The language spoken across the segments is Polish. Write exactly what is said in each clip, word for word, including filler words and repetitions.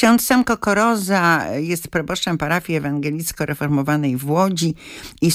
Ksiądz Semko Koroza jest proboszczem parafii ewangelicko-reformowanej w Łodzi i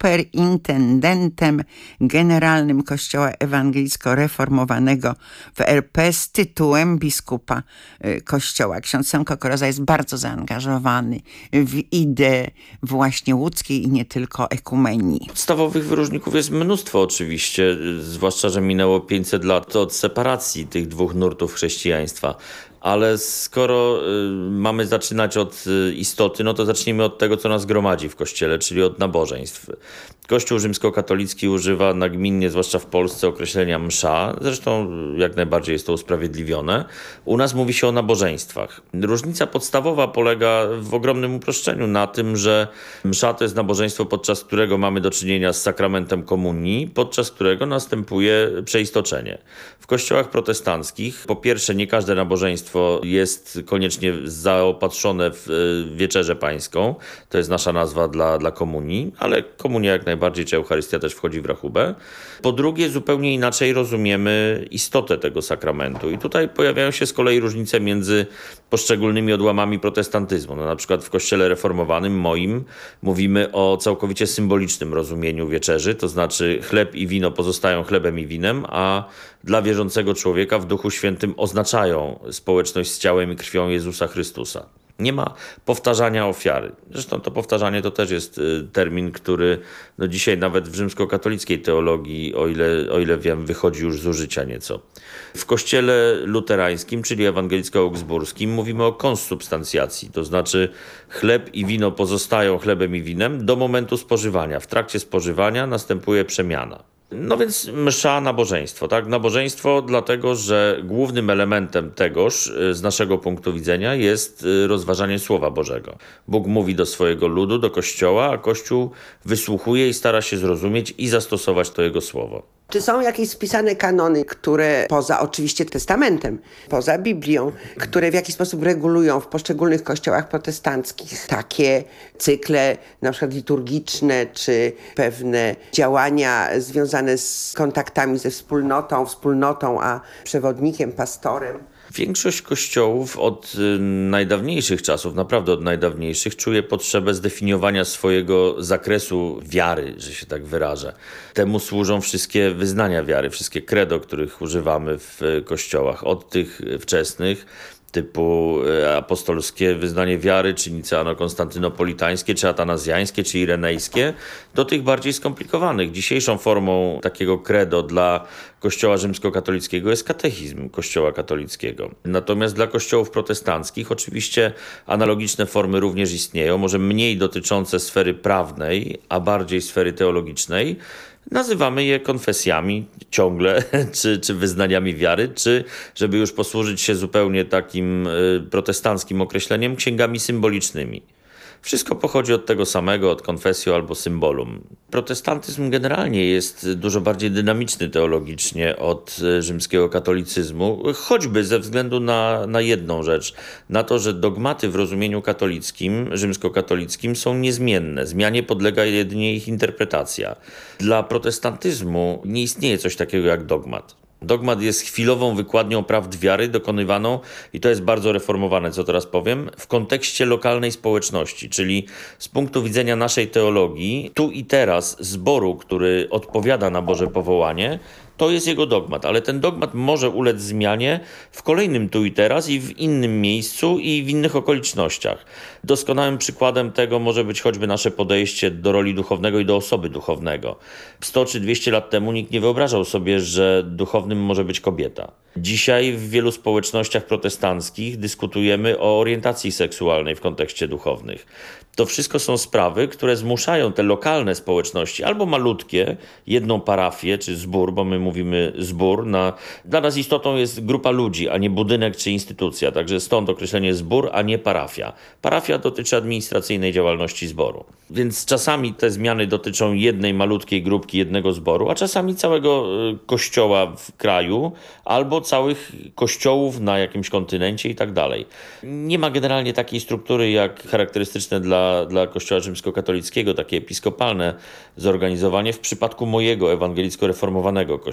superintendentem generalnym Kościoła ewangelicko-reformowanego w R P z tytułem biskupa Kościoła. Ksiądz Semko Koroza jest bardzo zaangażowany w ideę właśnie łódzkiej i nie tylko ekumenii. Podstawowych wyróżników jest mnóstwo oczywiście, zwłaszcza, że minęło pięćset lat od separacji tych dwóch nurtów chrześcijaństwa. Ale skoro y, mamy zaczynać od y, istoty, no to zacznijmy od tego, co nas gromadzi w Kościele, czyli od nabożeństw. Kościół rzymskokatolicki używa nagminnie, zwłaszcza w Polsce, określenia msza. Zresztą jak najbardziej jest to usprawiedliwione. U nas mówi się o nabożeństwach. Różnica podstawowa polega w ogromnym uproszczeniu na tym, że msza to jest nabożeństwo, podczas którego mamy do czynienia z sakramentem komunii, podczas którego następuje przeistoczenie. W kościołach protestanckich po pierwsze nie każde nabożeństwo jest koniecznie zaopatrzone w wieczerzę pańską. To jest nasza nazwa dla, dla komunii, ale komunia jak najbardziej, czy Eucharystia też wchodzi w rachubę. Po drugie, zupełnie inaczej rozumiemy istotę tego sakramentu. I tutaj pojawiają się z kolei różnice między poszczególnymi odłamami protestantyzmu. No, na przykład w kościele reformowanym, moim, mówimy o całkowicie symbolicznym rozumieniu wieczerzy, to znaczy chleb i wino pozostają chlebem i winem, a dla wierzącego człowieka w Duchu Świętym oznaczają społeczność z ciałem i krwią Jezusa Chrystusa. Nie ma powtarzania ofiary. Zresztą to powtarzanie to też jest termin, który no dzisiaj nawet w rzymskokatolickiej teologii, o ile, o ile wiem, wychodzi już z użycia nieco. W kościele luterańskim, czyli ewangelicko-augsburskim, mówimy o konsubstancjacji, to znaczy chleb i wino pozostają chlebem i winem do momentu spożywania. W trakcie spożywania następuje przemiana. No więc msza, nabożeństwo, tak? Nabożeństwo dlatego, że głównym elementem tegoż z naszego punktu widzenia jest rozważanie Słowa Bożego. Bóg mówi do swojego ludu, do Kościoła, a Kościół wysłuchuje i stara się zrozumieć i zastosować to Jego Słowo. Czy są jakieś spisane kanony, które poza oczywiście testamentem, poza Biblią, które w jakiś sposób regulują w poszczególnych kościołach protestanckich takie cykle, na przykład liturgiczne, czy pewne działania związane z kontaktami ze wspólnotą, wspólnotą, a przewodnikiem, pastorem? Większość kościołów od najdawniejszych czasów, naprawdę od najdawniejszych, czuje potrzebę zdefiniowania swojego zakresu wiary, że się tak wyrażę. Temu służą wszystkie wyznania wiary, wszystkie credo, których używamy w kościołach, od tych wczesnych, typu apostolskie wyznanie wiary, czy niceano-konstantynopolitańskie, czy atanazjańskie, czy irenejskie, do tych bardziej skomplikowanych. Dzisiejszą formą takiego credo dla Kościoła rzymskokatolickiego jest katechizm Kościoła katolickiego. Natomiast dla kościołów protestanckich oczywiście analogiczne formy również istnieją, może mniej dotyczące sfery prawnej, a bardziej sfery teologicznej. Nazywamy je konfesjami ciągle, czy, czy wyznaniami wiary, czy, żeby już posłużyć się zupełnie takim y, protestanckim określeniem, księgami symbolicznymi. Wszystko pochodzi od tego samego, od konfesjo albo symbolum. Protestantyzm generalnie jest dużo bardziej dynamiczny teologicznie od rzymskiego katolicyzmu, choćby ze względu na, na jedną rzecz, na to, że dogmaty w rozumieniu katolickim, rzymskokatolickim są niezmienne. Zmianie podlega jedynie ich interpretacja. Dla protestantyzmu nie istnieje coś takiego jak dogmat. Dogmat jest chwilową wykładnią prawd wiary dokonywaną, i to jest bardzo reformowane, co teraz powiem, w kontekście lokalnej społeczności, czyli z punktu widzenia naszej teologii, tu i teraz zboru, który odpowiada na Boże powołanie, to jest jego dogmat, ale ten dogmat może ulec zmianie w kolejnym tu i teraz i w innym miejscu i w innych okolicznościach. Doskonałym przykładem tego może być choćby nasze podejście do roli duchownego i do osoby duchownego. sto czy dwieście lat temu nikt nie wyobrażał sobie, że duchownym może być kobieta. Dzisiaj w wielu społecznościach protestanckich dyskutujemy o orientacji seksualnej w kontekście duchownych. To wszystko są sprawy, które zmuszają te lokalne społeczności, albo malutkie, jedną parafię czy zbór, bo my mówimy zbór. Na, dla nas istotą jest grupa ludzi, a nie budynek czy instytucja. Także stąd określenie zbór, a nie parafia. Parafia dotyczy administracyjnej działalności zboru. Więc czasami te zmiany dotyczą jednej malutkiej grupki, jednego zboru, a czasami całego kościoła w kraju, albo całych kościołów na jakimś kontynencie i tak dalej. Nie ma generalnie takiej struktury jak charakterystyczne dla, dla Kościoła rzymskokatolickiego, takie episkopalne zorganizowanie w przypadku mojego ewangelicko-reformowanego kościoła.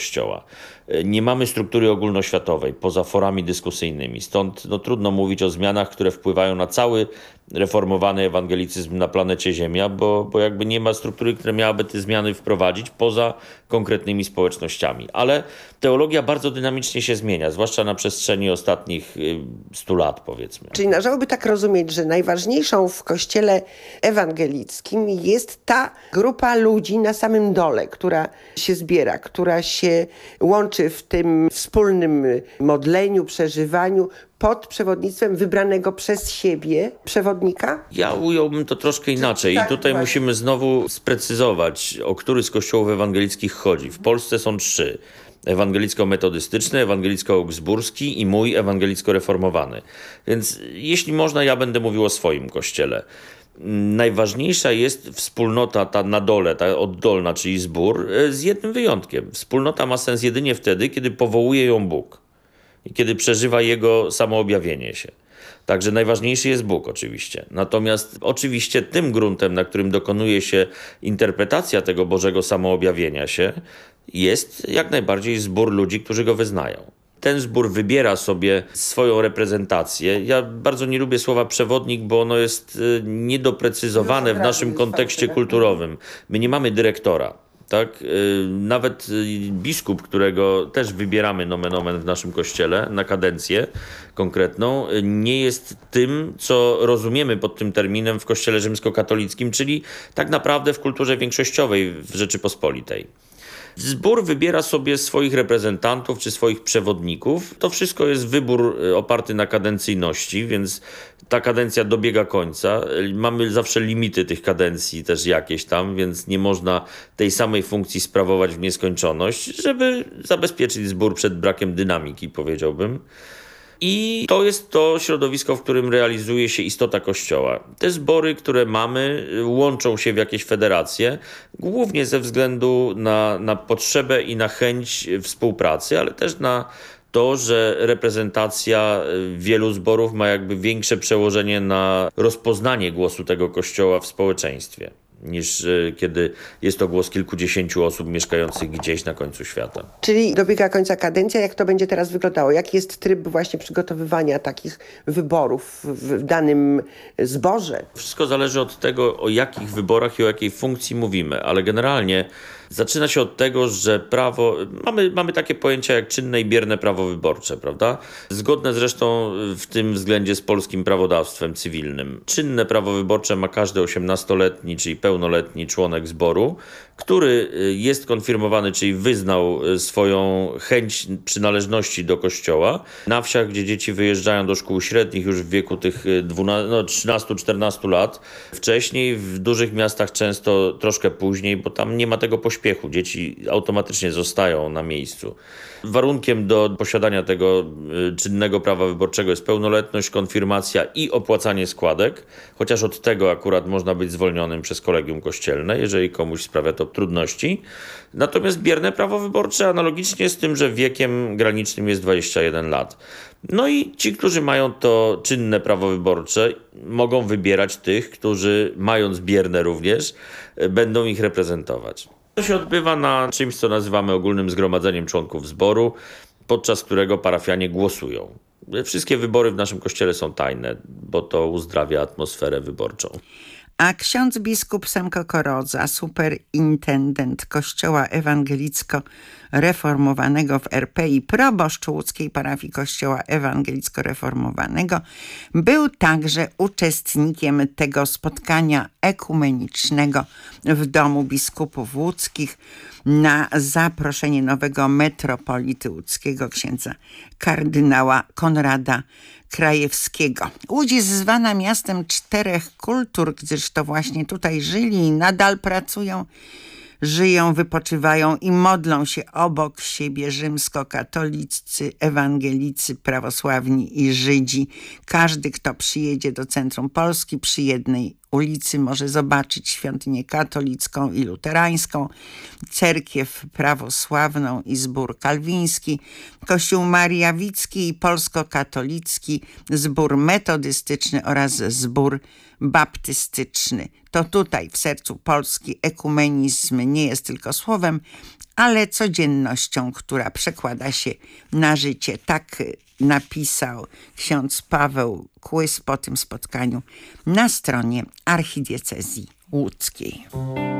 Kościoła. Nie mamy struktury ogólnoświatowej, poza forami dyskusyjnymi. Stąd no, trudno mówić o zmianach, które wpływają na cały reformowany ewangelicyzm na planecie Ziemia, bo, bo jakby nie ma struktury, która miałaby te zmiany wprowadzić poza konkretnymi społecznościami. Ale teologia bardzo dynamicznie się zmienia, zwłaszcza na przestrzeni ostatnich stu lat, powiedzmy. Czyli należałoby tak rozumieć, że najważniejszą w Kościele ewangelickim jest ta grupa ludzi na samym dole, która się zbiera, która się łączy w tym wspólnym modleniu, przeżywaniu pod przewodnictwem wybranego przez siebie przewodnika? Ja ująłbym to troszkę inaczej tak, i tutaj właśnie. musimy znowu sprecyzować, o który z kościołów ewangelickich chodzi. W Polsce są trzy. Ewangelicko-metodystyczny, ewangelicko-augsburski i mój ewangelicko-reformowany. Więc jeśli można, ja będę mówił o swoim kościele. Najważniejsza jest wspólnota ta na dole, ta oddolna, czyli zbór, z jednym wyjątkiem. Wspólnota ma sens jedynie wtedy, kiedy powołuje ją Bóg i kiedy przeżywa Jego samoobjawienie się. Także najważniejszy jest Bóg oczywiście. Natomiast oczywiście tym gruntem, na którym dokonuje się interpretacja tego Bożego samoobjawienia się, jest jak najbardziej zbór ludzi, którzy Go wyznają. Ten zbór wybiera sobie swoją reprezentację. Ja bardzo nie lubię słowa przewodnik, bo ono jest niedoprecyzowane w naszym kontekście kulturowym. My nie mamy dyrektora. Tak? Nawet biskup, którego też wybieramy nomen omen w naszym kościele na kadencję konkretną, nie jest tym, co rozumiemy pod tym terminem w kościele rzymskokatolickim, czyli tak naprawdę w kulturze większościowej w Rzeczypospolitej. Zbór wybiera sobie swoich reprezentantów czy swoich przewodników. To wszystko jest wybór oparty na kadencyjności, więc ta kadencja dobiega końca. Mamy zawsze limity tych kadencji też jakieś tam, więc nie można tej samej funkcji sprawować w nieskończoność, żeby zabezpieczyć zbór przed brakiem dynamiki, powiedziałbym. I to jest to środowisko, w którym realizuje się istota Kościoła. Te zbory, które mamy, łączą się w jakieś federacje, głównie ze względu na, na potrzebę i na chęć współpracy, ale też na to, że reprezentacja wielu zborów ma jakby większe przełożenie na rozpoznanie głosu tego Kościoła w społeczeństwie, niż kiedy jest to głos kilkudziesięciu osób mieszkających gdzieś na końcu świata. Czyli dobiega końca kadencja. Jak to będzie teraz wyglądało? Jaki jest tryb właśnie przygotowywania takich wyborów w danym zborze? Wszystko zależy od tego, o jakich wyborach i o jakiej funkcji mówimy, ale generalnie zaczyna się od tego, że prawo, mamy, mamy takie pojęcia jak czynne i bierne prawo wyborcze, prawda? Zgodne zresztą w tym względzie z polskim prawodawstwem cywilnym. Czynne prawo wyborcze ma każdy osiemnastoletni, czyli pełnoletni członek zboru, który jest konfirmowany, czyli wyznał swoją chęć przynależności do kościoła. Na wsiach, gdzie dzieci wyjeżdżają do szkół średnich już w wieku tych no, trzynastu czternastu lat, wcześniej w dużych miastach często troszkę później, bo tam nie ma tego pośpiechu. Dzieci automatycznie zostają na miejscu. Warunkiem do posiadania tego czynnego prawa wyborczego jest pełnoletność, konfirmacja i opłacanie składek, chociaż od tego akurat można być zwolnionym przez kolegium kościelne, jeżeli komuś sprawia to trudności. Natomiast bierne prawo wyborcze analogicznie z tym, że wiekiem granicznym jest dwadzieścia jeden lat. No i ci, którzy mają to czynne prawo wyborcze, mogą wybierać tych, którzy mając bierne również, będą ich reprezentować. To się odbywa na czymś, co nazywamy ogólnym zgromadzeniem członków zboru, podczas którego parafianie głosują. Wszystkie wybory w naszym kościele są tajne, bo to uzdrawia atmosferę wyborczą. A ksiądz biskup Semko Korodza, superintendent Kościoła Ewangelicko-Reformowanego w er pe i proboszcz łódzkiej parafii Kościoła Ewangelicko-Reformowanego, był także uczestnikiem tego spotkania ekumenicznego w Domu Biskupów Łódzkich na zaproszenie nowego metropolity łódzkiego, księdza kardynała Konrada Krajewskiego. Łódź jest zwana miastem czterech kultur, gdyż to właśnie tutaj żyli i nadal pracują, żyją, wypoczywają i modlą się obok siebie rzymskokatolicy, ewangelicy, prawosławni i Żydzi. Każdy, kto przyjedzie do centrum Polski przy jednej ulicy może zobaczyć świątynię katolicką i luterańską, cerkiew prawosławną i zbór kalwiński, kościół mariawicki i polsko-katolicki, zbór metodystyczny oraz zbór baptystyczny. To tutaj w sercu Polski ekumenizm nie jest tylko słowem, ale codziennością, która przekłada się na życie. Tak napisał ksiądz Paweł Kłys po tym spotkaniu na stronie archidiecezji łódzkiej.